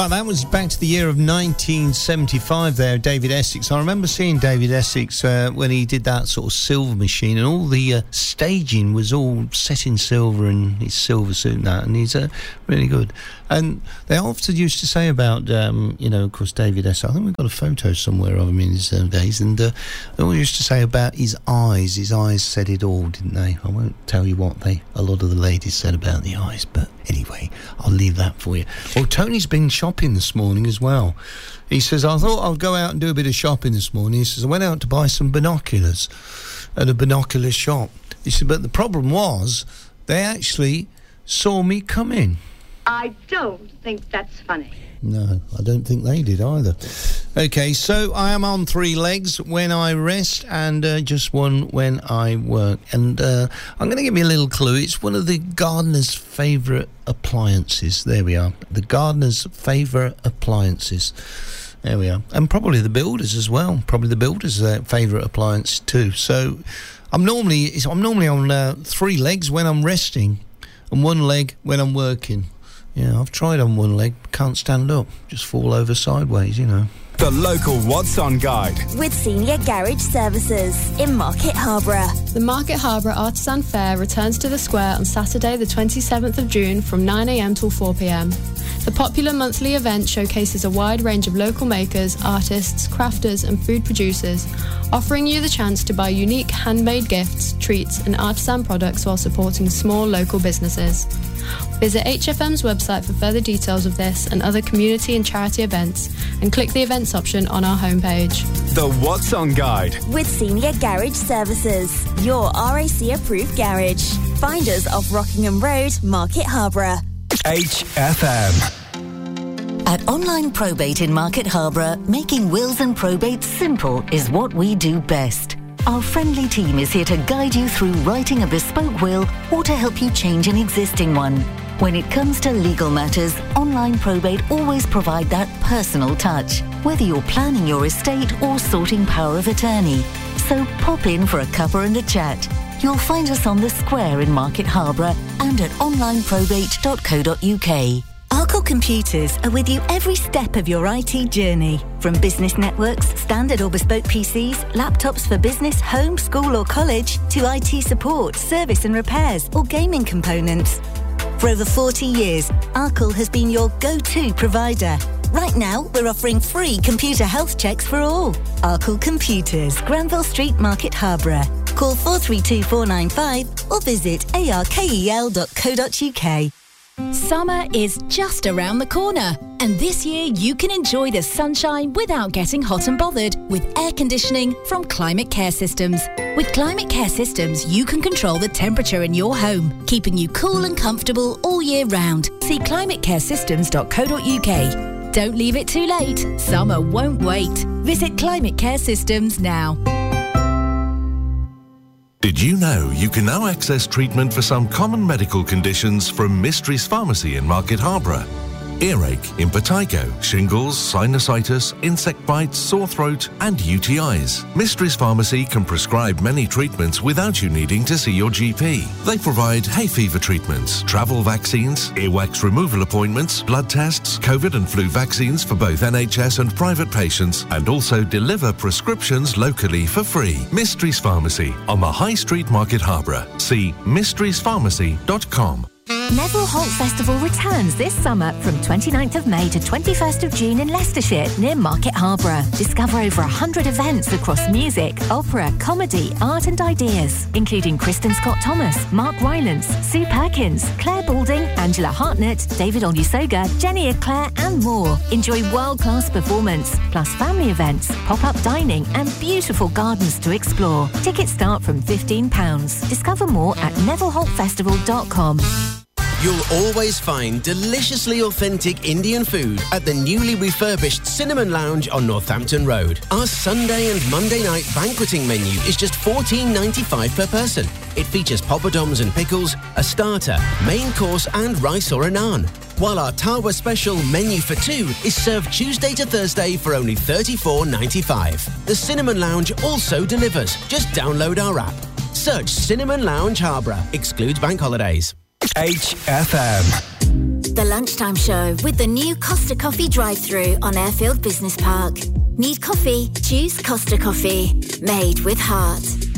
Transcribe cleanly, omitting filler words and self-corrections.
Well, that was back to the year of 1975 there, David Essex. I remember seeing David Essex when he did that sort of Silver Machine, and all the staging was all set in silver and his silver suit and that, and he's really good. And they often used to say about, of course, David Essex, I think we've got a photo somewhere of him in his days, and they always used to say about his eyes said it all, didn't they? I won't tell you what a lot of the ladies said about the eyes, but anyway, I'll leave that for you. Well, Tony's been shopping this morning as well. He says, I thought I'll go out and do a bit of shopping this morning. He says, I went out to buy some binoculars at a binocular shop. He said, but the problem was they actually saw me come in. I don't think that's funny. No, I don't think they did either. Okay, so I am on 3 legs when I rest and just 1 when I work. And I'm going to give you a little clue. It's one of the gardener's favourite appliances. There we are. The gardener's favourite appliances. There we are. And probably the builders as well. Probably the builders' favourite appliance too. So I'm normally on 3 legs when I'm resting and 1 leg when I'm working. Yeah, I've tried on 1 leg, can't stand up, just fall over sideways, The local What's On guide. With Senior Garage Services in Market Harborough. The Market Harborough Artisan Fair returns to the square on Saturday the 27th of June from 9am till 4pm. The popular monthly event showcases a wide range of local makers, artists, crafters and food producers, offering you the chance to buy unique handmade gifts, treats and artisan products while supporting small local businesses. Visit HFM's website for further details of this and other community and charity events, and click the events option on our homepage. The What's On guide. With Senior Garage Services, your RAC approved garage. Find us off Rockingham Road, Market Harborough. HFM. At Online Probate in Market Harborough, making wills and probates simple is what we do best. Our friendly team is here to guide you through writing a bespoke will or to help you change an existing one. When it comes to legal matters, Online Probate always provide that personal touch, whether you're planning your estate or sorting power of attorney. So pop in for a cuppa and a chat. You'll find us on the square in Market Harborough and at onlineprobate.co.uk. Arkle Computers are with you every step of your IT journey. From business networks, standard or bespoke PCs, laptops for business, home, school or college, to IT support, service and repairs or gaming components. For over 40 years, Arkle has been your go-to provider. Right now, we're offering free computer health checks for all. Arkle Computers, Granville Street, Market Harborough. Call 432 495 or visit arkel.co.uk. Summer is just around the corner, and this year you can enjoy the sunshine without getting hot and bothered with air conditioning from Climate Care Systems. With Climate Care Systems, you can control the temperature in your home, keeping you cool and comfortable all year round. See climatecaresystems.co.uk. Don't leave it too late. Summer won't wait. Visit Climate Care Systems now. Did you know you can now access treatment for some common medical conditions from Mysteries Pharmacy in Market Harborough? Earache, impetigo, shingles, sinusitis, insect bites, sore throat and UTIs. Mysteries Pharmacy can prescribe many treatments without you needing to see your GP. They provide hay fever treatments, travel vaccines, earwax removal appointments, blood tests, COVID and flu vaccines for both NHS and private patients, and also deliver prescriptions locally for free. Mysteries Pharmacy on the High Street, Market Harborough. See mysteriespharmacy.com. Neville Holt Festival returns this summer from 29th of May to 21st of June in Leicestershire near Market Harborough. Discover over 100 events across music, opera, comedy, art and ideas, including Kristen Scott Thomas, Mark Rylance, Sue Perkins, Claire Balding, Angela Hartnett, David Olusoga, Jenny Eclair and more. Enjoy world-class performance, plus family events, pop-up dining and beautiful gardens to explore. Tickets start from £15. Discover more at nevilleholtfestival.com. You'll always find deliciously authentic Indian food at the newly refurbished Cinnamon Lounge on Northampton Road. Our Sunday and Monday night banqueting menu is just $14.95 per person. It features poppadoms and pickles, a starter, main course and rice or a naan. While our Tawa special menu for two is served Tuesday to Thursday for only $34.95. The Cinnamon Lounge also delivers. Just download our app. Search Cinnamon Lounge Harborough. Excludes bank holidays. HFM. The Lunchtime Show with the new Costa Coffee drive-thru on Airfield Business Park. Need coffee? Choose Costa Coffee. Made with heart.